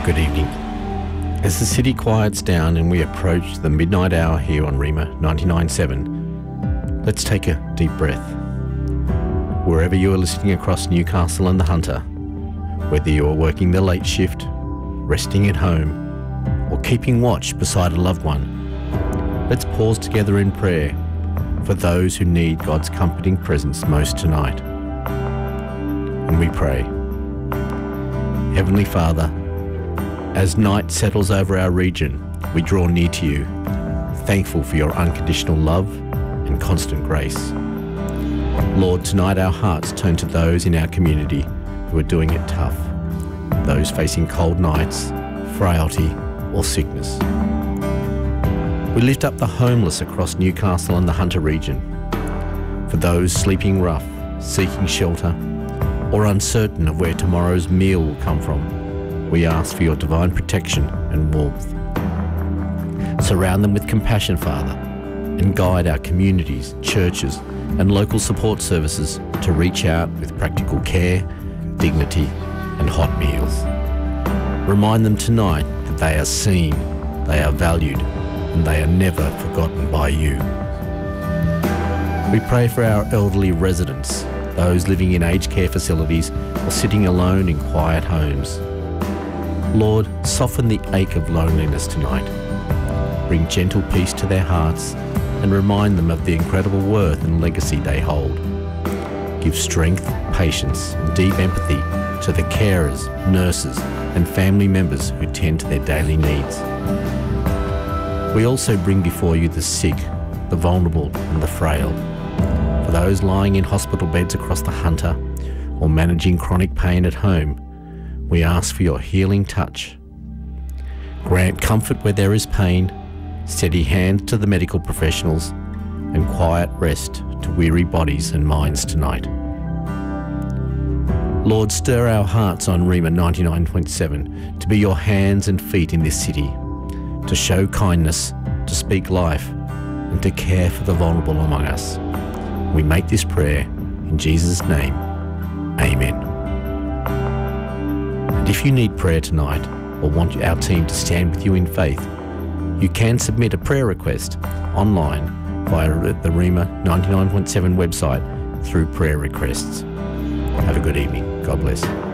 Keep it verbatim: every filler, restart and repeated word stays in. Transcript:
Good evening. As the city quiets down and we approach the midnight hour here on Rhema ninety-nine point seven, let's take a deep breath. Wherever you are listening across Newcastle and the Hunter, whether you are working the late shift, resting at home, or keeping watch beside a loved one, let's pause together in prayer for those who need God's comforting presence most tonight. And we pray. Heavenly Father, as night settles over our region, we draw near to you, thankful for your unconditional love and constant grace. Lord, tonight our hearts turn to those in our community who are doing it tough, those facing cold nights, frailty, or sickness. We lift up the homeless across Newcastle and the Hunter region, for those sleeping rough, seeking shelter, or uncertain of where tomorrow's meal will come from. We ask for your divine protection and warmth. Surround them with compassion, Father, and guide our communities, churches, and local support services to reach out with practical care, dignity, and hot meals. Remind them tonight that they are seen, they are valued, and they are never forgotten by you. We pray for our elderly residents, those living in aged care facilities or sitting alone in quiet homes. Lord, soften the ache of loneliness tonight. Bring gentle peace to their hearts and remind them of the incredible worth and legacy they hold. Give strength, patience, and deep empathy to the carers, nurses, and family members who tend to their daily needs. We also bring before you the sick, the vulnerable, and the frail. For those lying in hospital beds across the Hunter or managing chronic pain at home, we ask for your healing touch. Grant comfort where there is pain, steady hand to the medical professionals, and quiet rest to weary bodies and minds tonight. Lord, stir our hearts on Rhema ninety-nine point seven to be your hands and feet in this city, to show kindness, to speak life, and to care for the vulnerable among us. We make this prayer in Jesus' name. Amen. And if you need prayer tonight or want our team to stand with you in faith, you can submit a prayer request online via the Rhema ninety-nine point seven website through prayer requests. Have a good evening. God bless.